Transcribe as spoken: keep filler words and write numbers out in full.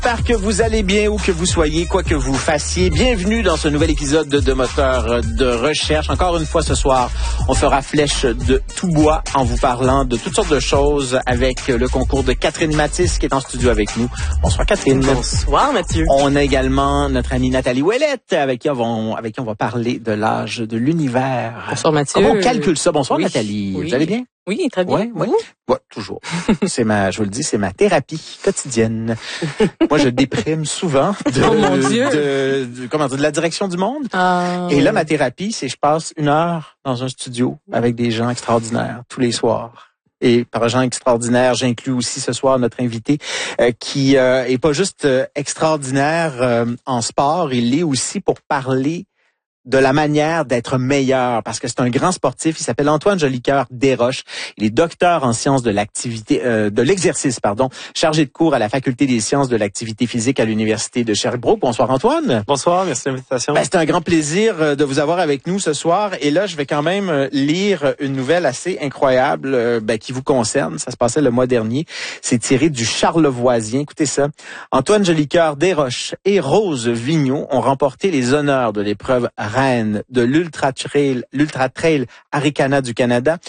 J'espère que vous allez bien où que vous soyez, quoi que vous fassiez. Bienvenue dans ce nouvel épisode de, de Moteur de recherche. Encore une fois ce soir, on fera flèche de tout bois en vous parlant de toutes sortes de choses avec le concours de Catherine Mathis qui est en studio avec nous. Bonsoir Catherine. Bonsoir Mathieu. On a également notre amie Nathalie Ouellette avec qui on va, avec qui on va parler de l'âge de l'univers. Bonsoir Mathieu. Comment on calcule ça? Bonsoir oui. Nathalie. Oui. Vous allez bien? Oui, très bien. Oui, oui. Ouais, toujours. C'est ma, je vous le dis, c'est ma thérapie quotidienne. Moi, je déprime souvent de, oh mon Dieu. de, de, comment dire, de la direction du monde. Ah. Et là, ma thérapie, c'est je passe une heure dans un studio avec des gens extraordinaires tous les soirs. Et par gens extraordinaires, j'inclus aussi ce soir notre invité euh, qui euh, est pas juste euh, extraordinaire euh, en sport, il l'est aussi pour parler de la manière d'être meilleur, parce que c'est un grand sportif. Il s'appelle Antoine Jolicoeur Desroches. Il est docteur en sciences de l'activité, euh, de l'exercice, pardon, chargé de cours à la Faculté des sciences de l'activité physique à l'Université de Sherbrooke. Bonsoir Antoine. Bonsoir, merci de l'invitation. Ben, c'est un grand plaisir de vous avoir avec nous ce soir. Et là, je vais quand même lire une nouvelle assez incroyable ben, qui vous concerne. Ça se passait le mois dernier. C'est tiré du Charlevoisien. Écoutez ça. Antoine Jolicoeur Desroches et Rose Vigneault ont remporté les honneurs de l'épreuve reine de l'Ultra Trail, l'Ultra Trail Arikana du Canada